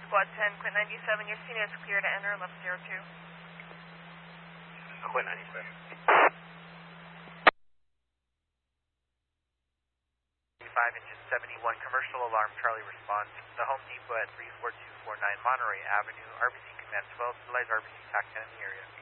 Squad 10, Quint 97, your CNA is clear to enter, left 02. Quint 97. 5 engine 71, commercial alarm, Charlie response. The Home Depot at 34249 Monterey Avenue, RBC Command 12, utilize RBC TAC 10 in the area.